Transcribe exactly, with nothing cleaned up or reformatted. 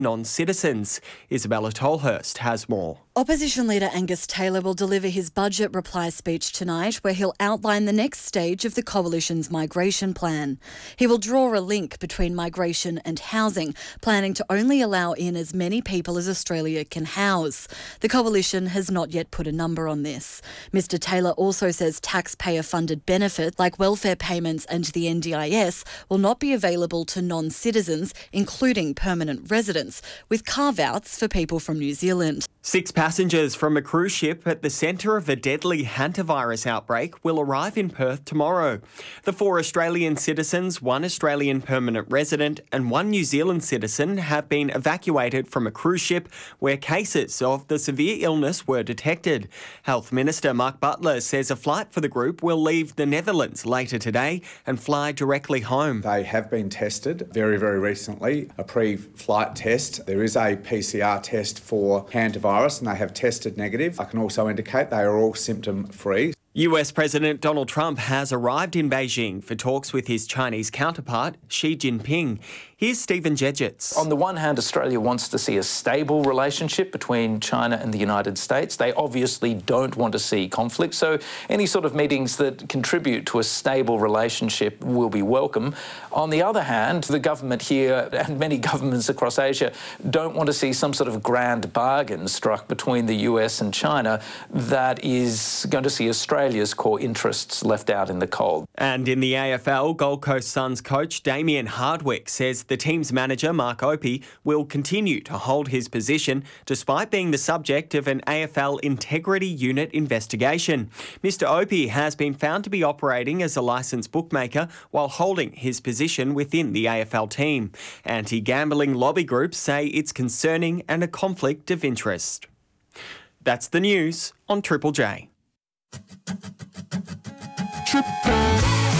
non-citizens. Isabella Tolhurst has more. Opposition leader Angus Taylor will deliver his budget reply speech tonight, where he'll outline the next stage of the Coalition's migration plan. He will draw a link between migration and housing, planning to only allow in as many people as Australia can house. The Coalition has not yet put a number on this. Mister Taylor also says taxpayer-funded benefits like welfare payments and the N D I S will not be available to non-citizens, including permanent residents, with carve-outs for people from New Zealand. Six passengers from a cruise ship at the centre of a deadly hantavirus outbreak will arrive in Perth tomorrow. The four Australian citizens, one Australian permanent resident and one New Zealand citizen have been evacuated from a cruise ship where cases of the severe illness were detected. Health Minister Mark Butler says a flight for the group will leave the Netherlands later today and fly directly home. They have been tested very, very recently, a pre-flight test. There is a P C R test for hantavirus and they have tested negative. I can also indicate they are all symptom-free. U S President Donald Trump has arrived in Beijing for talks with his Chinese counterpart, Xi Jinping. Here's Stephen Jedgetts. On the one hand, Australia wants to see a stable relationship between China and the United States. They obviously don't want to see conflict, so any sort of meetings that contribute to a stable relationship will be welcome. On the other hand, the government here and many governments across Asia don't want to see some sort of grand bargain struck between the U S and China that is going to see Australia Australia's core interests left out in the cold. And in the A F L, Gold Coast Suns coach Damien Hardwick says the team's manager Mark Opie will continue to hold his position despite being the subject of an A F L Integrity Unit investigation. Mister Opie has been found to be operating as a licensed bookmaker while holding his position within the A F L team. Anti-gambling lobby groups say it's concerning and a conflict of interest. That's the news on Triple J. Triple